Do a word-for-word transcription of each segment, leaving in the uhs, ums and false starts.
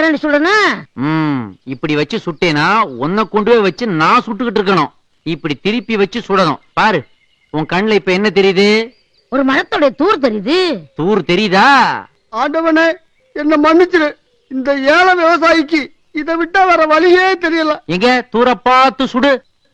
பேரணி சுடணும். ம் இப்படி வச்சு சுட்டேனா உன்னை கொண்டு போய் வச்சு நான் சுட்டுக்கிட்டு இருக்கணும். இப்படி திருப்பி வச்சு சுடணும். பாரு உன் கண்ணுல இப்ப என்ன தெரியுது? ஒரு மரத்தோட தூர் தெரியுது. தூர் தெரியுதா? ஆண்டவனே என்ன மன்னிச்சிரு. இந்த ஏழை விவசாயிக்கு இதை விட்டா வேற வழியே தெரியல. எங்க தூர பார்த்து சுடு.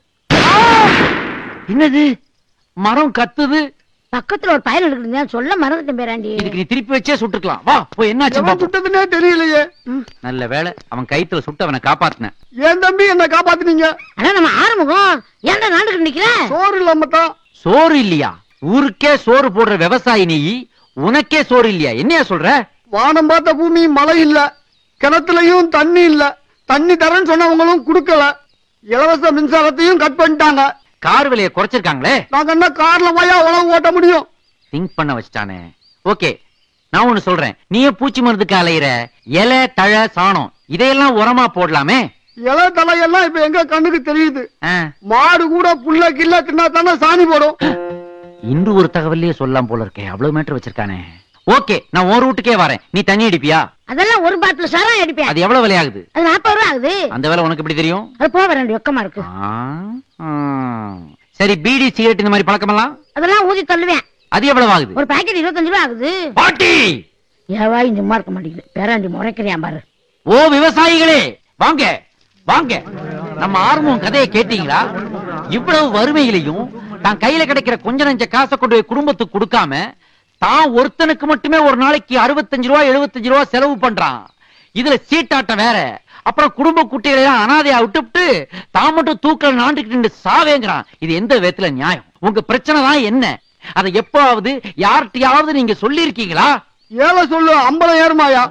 என்னது மரம் கத்துது? பக்கத்துல ஒரு பயல் எடுக்கிறீங்க சொல்ல மறந்துட்டேன் பேராண்டி. இதுக்கு நீ திருப்பி வச்சே சுட்டுக்கலாம். வா போய் என்னாச்சு எவன் பாப்போம். சுட்டதுன்னே தெரியலையே. நல்ல வேளை அவன் கைத்துல சுட்டு அவனை காப்பாத்தின. ஏன் தம்பி என்ன காப்பாத்துனீங்க? ஆனா நம்ம ஆறுமுகம் ஏன்டா நாண்டுகிட்டு நிக்கிற? சோறு இல்லாம தான். சோறு இல்லையா? ஊருக்கே சோறு போடுற விவசாயி நீ, உனக்கே சோறு இல்லையா? என்னையா சொல்ற? வானம் பார்த்த பூமி மழை இல்ல, கிணத்துலயும் தண்ணி இல்ல. தண்ணி தரேன்னு சொன்னவங்களும் குடுக்கல. இலவச மின்சாரத்தையும் கட் பண்ணிட்டாங்க. கார் விலையை குறைச்சிருக்காங்களே. நாங்க என்ன கார்ல போயா உழவு ஓட்ட முடியும்? திங்க் பண்ண வச்சுட்டானே. ஓகே நான் ஒண்ணு சொல்றேன். நீயே பூச்சி மருந்துக்கு அலையிற இலை தழை சாணம் இதையெல்லாம் உரமா போடலாமே. இலை தலையெல்லாம் இப்ப எங்க கண்ணுக்கு தெரியுது. ஆ. மாடு கூட புல்ல கில்ல தின்னா தானே சாணி போடும். இன்று ஒரு தகவலையே சொல்லலாம் போல இருக்கே. அவ்வளவு மீட்டர் வச்சிருக்கானே. ஓகே நான் ஒரு ரூட்டுக்கே வரேன். நீ தண்ணி அடிப்பியா? அதெல்லாம் ஒரு பாட்டில் சாரம் அடிப்பேன். அது எவ்வளவு விலையாகுது? அது நாற்பது ரூபா ஆகுது. அந்த வேலை உனக்கு எப்படி தெரியும்? அது போக வேண்டிய வெக்கமா இருக்கு. ஆ, ஆ. சரி பீடி சிகரெட் இந்த மாதிரி பழக்கமெல்லாம்? அதெல்லாம் ஊதி தள்ளுவேன். அது எவ்வளவு ஆகுது? ஒரு பாக்கெட் இருபத்தஞ்சு ரூபா ஆகுது. பாட்டி ஏவாய் சும்மா இருக்க மாட்டேங்குது. பேராண்டி முறைக்கிறியா பாரு. ஓ விவசாயிகளே வாங்க வாங்க. நம்ம ஆர்வம் கதையை கேட்டீங்களா? இவ்வளவு வறுமையிலையும் தான் கையில கிடைக்கிற கொஞ்ச நஞ்ச காசை கொண்டு போய் குடும்பத்துக்கு கொடுக்காம தான் ஒருத்தனுக்கு மட்டுமே ஒரு நாளைக்கு அறுபத்தஞ்சு ரூபா எழுபத்தஞ்சு ரூபா செலவு பண்றான். இதுல சீட்டாட்டம் வேற. அப்புறம் குடும்ப குட்டிகளை எல்லாம் அனாதையா விட்டுவிட்டு தான் மட்டும் தூக்கல நாண்டுகிட்டு சாவேங்கிறான். இது எந்த விதத்துல நியாயம்? உங்க பிரச்சனை தான் என்ன? அதை எப்பவாவது யார்கிட்டயாவது நீங்க சொல்லி இருக்கீங்களா? ஏழை சொல்லு அம்பளம் ஏறுமாயா?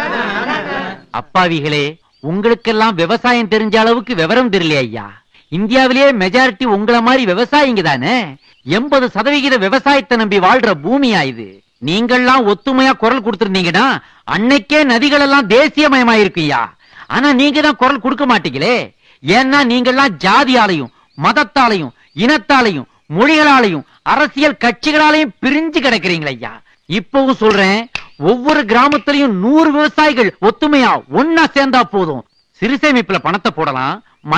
அப்பாவிகளே உங்களுக்கெல்லாம் விவசாயம் தெரிஞ்ச அளவுக்கு விவரம் தெரியல ஐயா. இந்தியாவிலேயே மெஜாரிட்டி உங்கள மாதிரி விவசாயிங்க தானே. எண்பது சதவிகித விவசாயத்தை நம்பி வாழ்ற பூமியா இது. நீங்கள்லாம் ஒத்துமையா குரல் கொடுத்திருந்தீங்கன்னா அன்னைக்கே நதிகள் எல்லாம் தேசியமயமாயிருக்குயா. ஆனா நீங்க தான் குரல் கொடுக்க மாட்டீங்களே. ஏன்னா நீங்கள்லாம் ஜாதியாலையும் மதத்தாலையும் இனத்தாலையும் மொழிகளாலையும் அரசியல் கட்சிகளாலையும் பிரிஞ்சு கிடக்கிறீங்களா ஐயா. இப்பவும் சொல்றேன், ஒவ்வொரு கிராமத்திலையும் நூறு விவசாயிகள் ஒத்துமையா ஒன்னா சேர்ந்தா போதும். சிறுசேமிப்புல பணத்தை போடலாம்.